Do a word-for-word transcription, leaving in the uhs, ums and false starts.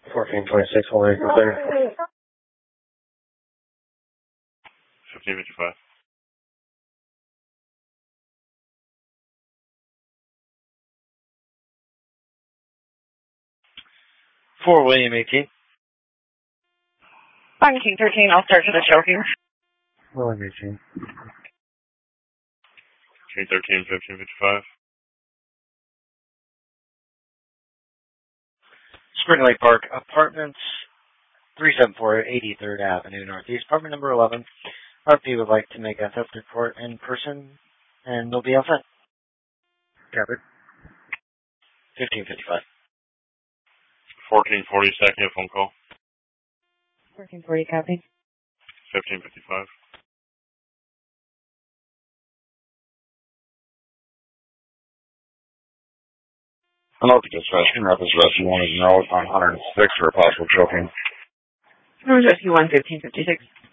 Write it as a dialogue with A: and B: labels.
A: fourteen twenty-six, holding clear.
B: fifteen fifty-five.
C: For William eighteen.
D: On King thirteen, I'll start for the choking.
A: William eighteen.
B: King thirteen, fifteen fifty-five.
C: Spring Lake Park Apartments, three seven four eighty-third Avenue Northeast, apartment number eleven. R P would like to make a theft report in person, and they'll be outside.
A: Copy.
C: fifteen fifty-five.
B: fourteen forty, second phone call.
D: fourteen forty, copy.
B: fifteen fifty-five.
E: Hello, dispatch. Rapid rescue one is now on one hundred six for a possible choking.
D: Rescue one, fifteen fifty-six.